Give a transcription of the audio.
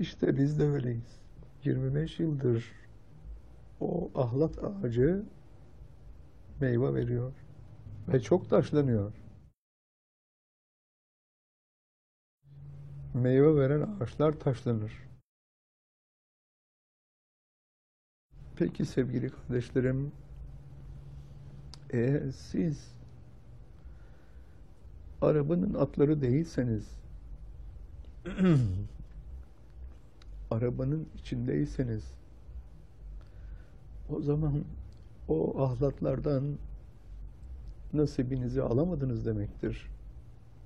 İşte biz de öyleyiz. 25 yıldır o ahlat ağacı meyve veriyor ve çok taşlanıyor. Meyve veren ağaçlar taşlanır. Peki sevgili kardeşlerim, eğer siz arabanın atları değilseniz, arabanın içindeyseniz, o zaman o ahlatlardan nasibinizi alamadınız demektir.